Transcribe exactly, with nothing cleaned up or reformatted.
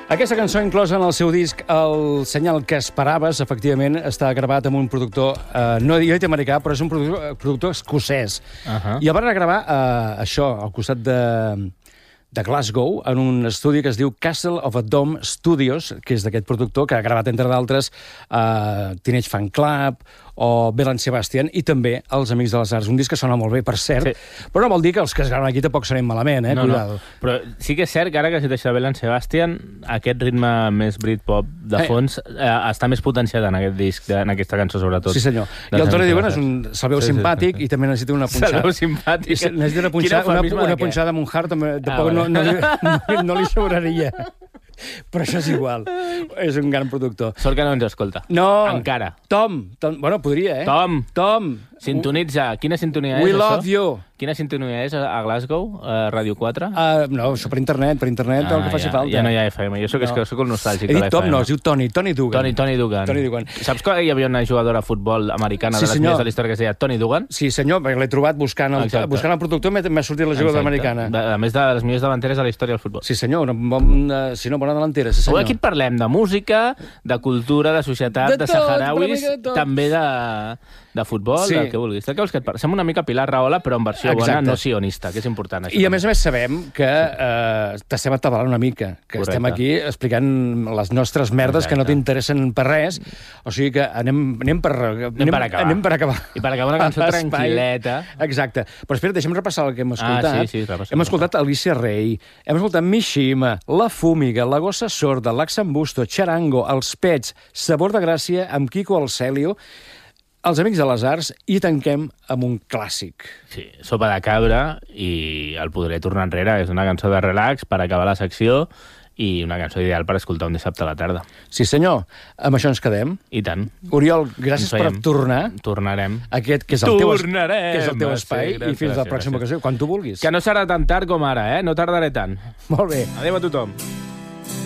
Aquesta cançó inclosa en el seu disc El senyal que esperaves, efectivament, està gravat amb un productor, eh, no he dit americà, però és un productor, productor escocès. Uh -huh. I el van gravar eh, això, al costat de, de Glasgow, en un estudi que es diu Castle of a Dome Studios, que és d'aquest productor, que ha gravat, entre d'altres, eh, Teenage Fan Club o Bell Sebastian, i també Els Amics de les Arts. Un disc que sona molt bé, per cert, sí. Però no vol dir que els que es graven aquí tampoc serem malament, eh? No, Cuidado. No. Però sí que és cert que ara que citeixo Bell Sebastian, aquest ritme més Britpop de fons eh. Eh, està més potenciat en aquest disc, en aquesta cançó, sobretot. Sí, senyor. I el Toni Diuen és un... se'l veu sí, simpàtic sí, sí. I també necessita una punxada. Se'l veu simpàtic. Necessita una punxada, una, una punxada amb un hard, també, tampoc ah, no, no, no, no li sobraria. Però això és igual. És un gran productor. Sort que no ens escolta. No. Encara. Tom. Tom. Bueno, podria, eh? Tom. Tom. Sintonitza. Quina sintonia We és, love això? you. Quina sintonia és a Glasgow? A Ràdio quatre? Uh, no, això per internet. Per internet ah, el que faci ja, falta. Ja no hi ha F M. Jo soc, no. soc el nostàlgic He de dit l'F M. Tom, no, es diu Toni. Toni Dugan. Toni, Toni Dugan. Toni Dugan. Saps que hi havia una jugadora de futbol americana sí, de les millors de la història que es deia Toni Dugan? Sí, senyor, perquè l'he trobat buscant el, buscant el productor, m'ha sortit la jugadora americana. De, a més de les millors davanteres de la història del futbol. Sí, senyor, una, una, si no, bona delantera. Sí, senyor. Avui aquí et parlem de música, de cultura, de societat, de, de saharauis, de també de, de futbol, sí. Del que vulguis. Què vols que et parli? Som una mica Pilar Rahola, però en versió Exacte. Bona, no sionista, que és important. Això I a més a més sabem que eh, t'estem atabalant una mica, que Correcte. Estem aquí explicant les nostres merdes Exacte. Que no t'interessen per res, o sigui que anem, anem, per, anem, anem, per acabar. anem per acabar. I per acabar una cançó tranquil·leta. Exacte. Però espera, deixa'm repassar el que hem escoltat. Ah, sí, sí, repassem, hem escoltat Alicia Rey, hem escoltat Mishima, La Fúmiga, La Gossa Sorda, L'Axambusto, Charango, Els Pets, Sabor de Gràcia, amb Kiko Alcelio, Els Amics de les Arts, i tanquem amb un clàssic. Sí, Sopa de cabra, i el podré tornar enrere. És una cançó de relax per acabar la secció i una cançó ideal per escoltar un dissabte a la tarda. Sí, senyor. Amb això ens quedem. I tant. Oriol, gràcies per tornar. Tornarem. Aquest, que és el teu, Tornarem, que és el teu espai, sí, gràcies, i fins a la pròxima ocasió, quan tu vulguis. Que no serà tan tard com ara, eh? No tardaré tant. Molt bé. Adéu a tothom.